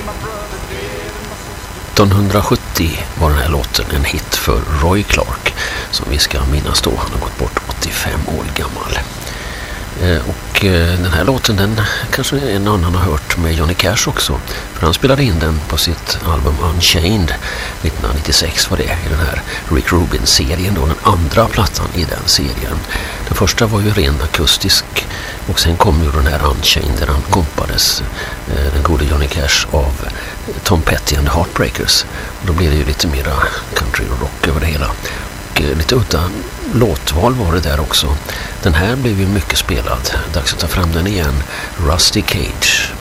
1970 var den här låten en hit för Roy Clark, som vi ska minnas då. Han har gått bort 85 år gammal. Och den här låten, den kanske en annan har hört med Johnny Cash också. För han spelade in den på sitt album Unchained 1996 var det, i den här Rick Rubin-serien då, den andra plattan i den serien. Den första var ju ren akustisk och sen kom ju den här Unchained där han kompades den gode Johnny Cash av Tom Petty and the Heartbreakers. Och då blev det ju lite mera country och rock över det hela. Och lite udda låtval var det där också. Den här blev ju mycket spelad. Dags att ta fram den igen. Rusty Cage.